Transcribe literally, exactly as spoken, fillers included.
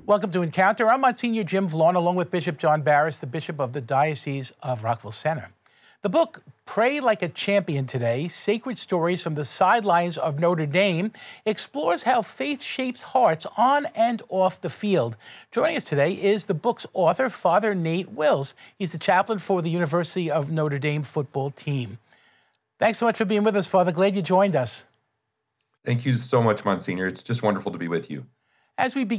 Welcome to Encounter. I'm Monsignor Jim Vaughn, along with Bishop John Barris, the Bishop of the Diocese of Rockville Centre. The book, Pray Like a Champion Today, Sacred Stories from the Sidelines of Notre Dame, explores how faith shapes hearts on and off the field. Joining us today is the book's author, Father Nate Wills. He's the chaplain for the University of Notre Dame football team. Thanks so much for being with us, Father. Glad you joined us. Thank you so much, Monsignor. It's just wonderful to be with you. As we begin